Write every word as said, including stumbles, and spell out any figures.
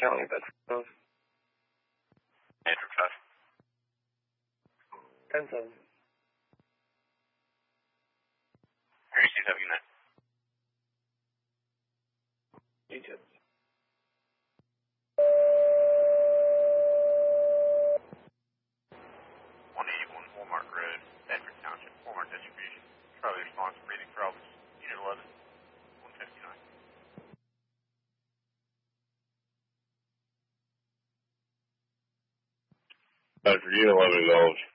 County, Bedford. Andrew Cuff. ten seven. Harry, Steve, have a good night. You too. one eighty-one Walmart Road, Bedford Township, Walmart Distribution. Charlie response, breathing problems, Unit eleven, one fifty-nine. Bedford, Unit eleven, acknowledge.